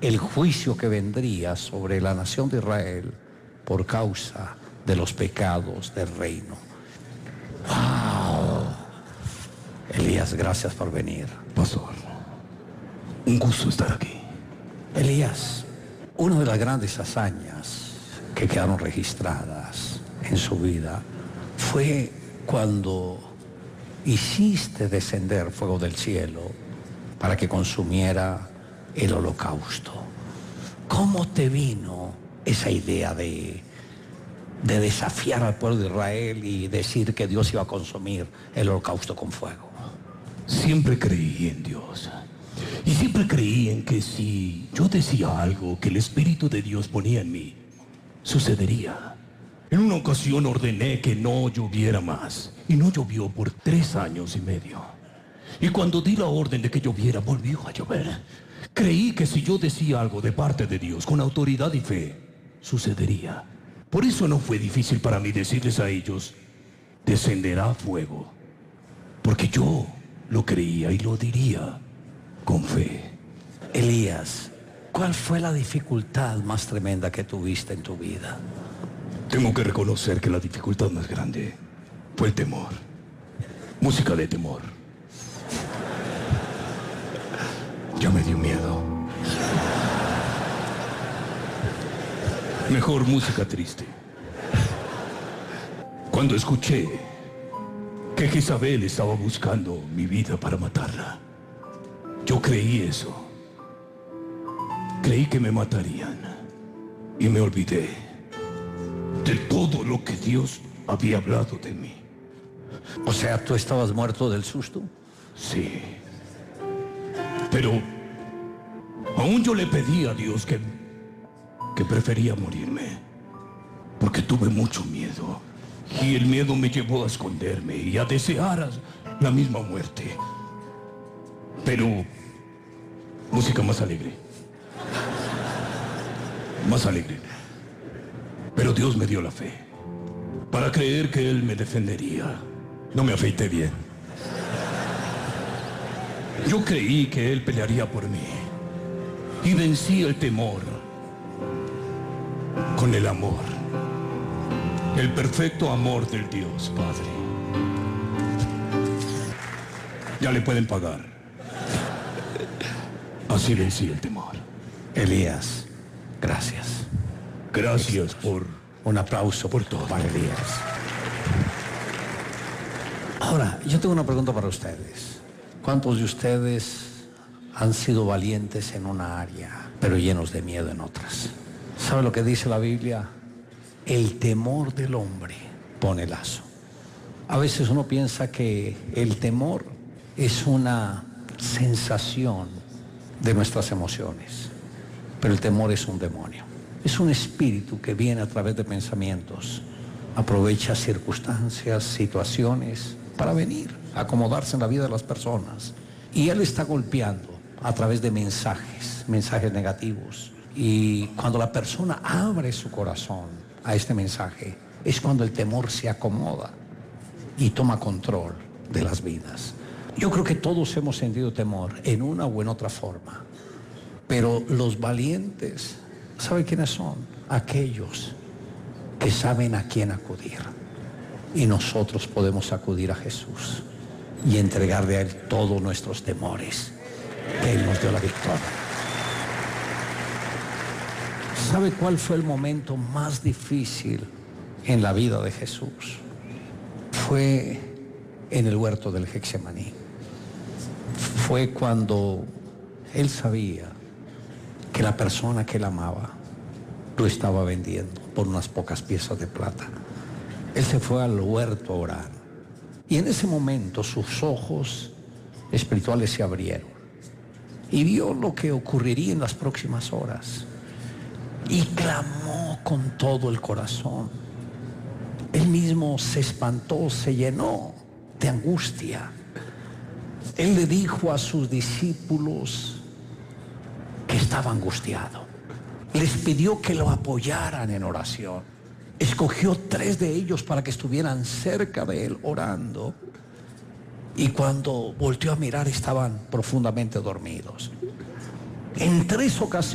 el juicio que vendría sobre la nación de Israel por causa de los pecados del reino. ¡Wow! Elías, gracias por venir. Pastor, un gusto estar aquí. Elías, una de las grandes hazañas que quedaron registradas en su vida fue cuando hiciste descender fuego del cielo para que consumiera el holocausto. ¿Cómo te vino esa idea de desafiar al pueblo de Israel y decir que Dios iba a consumir el holocausto con fuego? Siempre creí en Dios. Y siempre creí en que si yo decía algo que el Espíritu de Dios ponía en mí, sucedería. En una ocasión ordené que no lloviera más. Y no llovió por 3 años y medio. Y cuando di la orden de que lloviera, volvió a llover. Creí que si yo decía algo de parte de Dios, con autoridad y fe, sucedería. Por eso no fue difícil para mí decirles a ellos, descenderá fuego. Porque yo lo creía y lo diría con fe. Elías, ¿cuál fue la dificultad más tremenda que tuviste en tu vida? Tengo que reconocer que la dificultad más grande fue el temor. Música de temor. Ya me dio miedo. Mejor música triste. Cuando escuché que Jezabel estaba buscando mi vida para matarla, yo creí eso. Creí que me matarían y me olvidé de todo lo que Dios había hablado de mí. O sea, ¿tú estabas muerto del susto? Sí. Pero aún yo le pedí a Dios que prefería morirme, porque tuve mucho miedo. Y el miedo me llevó a esconderme y a desear la misma muerte. Pero música más alegre. Más alegre. Pero Dios me dio la fe para creer que Él me defendería. No me afeité bien. Yo creí que Él pelearía por mí y vencí el temor con el amor, el perfecto amor del Dios Padre. Ya le pueden pagar. Así vencí el temor. Elías, gracias. Gracias por... Un aplauso por todo. Para Elías. Ahora, yo tengo una pregunta para ustedes. ¿Cuántos de ustedes han sido valientes en una área, pero llenos de miedo en otras? ¿Sabe lo que dice la Biblia? El temor del hombre pone lazo. A veces uno piensa que el temor es una sensación de nuestras emociones, pero el temor es un demonio. Es un espíritu que viene a través de pensamientos, aprovecha circunstancias, situaciones para venir a acomodarse en la vida de las personas. Y él está golpeando a través de mensajes negativos. Y cuando la persona abre su corazón a este mensaje, es cuando el temor se acomoda y toma control de las vidas. Yo creo que todos hemos sentido temor en una o en otra forma, pero los valientes, ¿sabe quiénes son? Aquellos que saben a quién acudir. Y nosotros podemos acudir a Jesús y entregarle a Él todos nuestros temores, que Él nos dio la victoria. ¿Sabe cuál fue el momento más difícil en la vida de Jesús? Fue en el huerto del Getsemaní. Fue cuando Él sabía que la persona que Él amaba lo estaba vendiendo por unas pocas piezas de plata. Él se fue al huerto a orar. Y en ese momento sus ojos espirituales se abrieron. Y vio lo que ocurriría en las próximas horas. Y clamó con todo el corazón. Él mismo se espantó, se llenó de angustia. Él le dijo a sus discípulos que estaba angustiado. Les pidió que lo apoyaran en oración. Escogió 3 de ellos para que estuvieran cerca de él orando. Y cuando volteó a mirar estaban profundamente dormidos. En 3 ocasiones